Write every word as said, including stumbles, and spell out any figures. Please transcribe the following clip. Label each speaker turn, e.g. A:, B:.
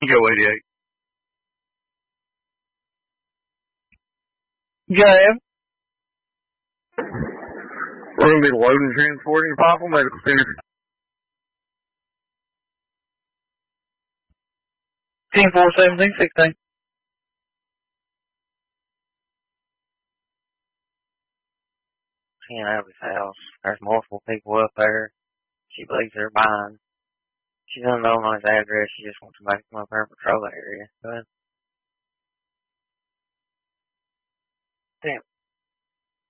A: Go eighty-eight.
B: Jab.
A: We're going to be loading and transporting Popple Medical Center.
B: ten four seventeen sixteen.
C: Seeing Abby's house. There's multiple people up there. She believes they're buying. She doesn't know his address. She just wants somebody to come up here and patrol the area. Go ahead.